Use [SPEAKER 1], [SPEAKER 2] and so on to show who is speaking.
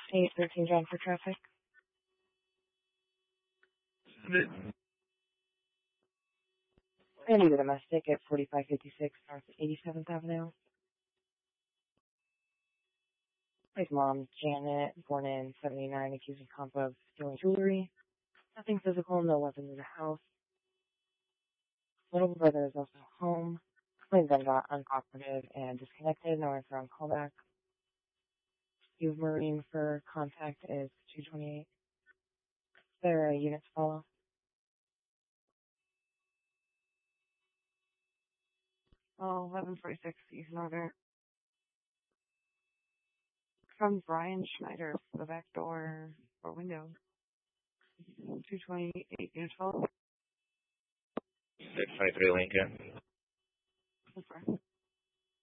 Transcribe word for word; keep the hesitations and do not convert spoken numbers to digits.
[SPEAKER 1] eight thirteen John for traffic. I need a domestic at forty-five fifty-six North eighty-seventh Avenue. His mom, Janet, born in seventy-nine, accused of comp of stealing jewelry. Nothing physical, no weapons in the house. Little brother is also home. Claims then got uncooperative and disconnected. No answer on callback. Steve Marine for contact is two twenty-eight. Is there a unit to follow?
[SPEAKER 2] Oh, eleven forty-six East Northern. From Brian Schneider for the back door or window. two twenty-eight unit follow.
[SPEAKER 3] six five three Lincoln.
[SPEAKER 2] That's right.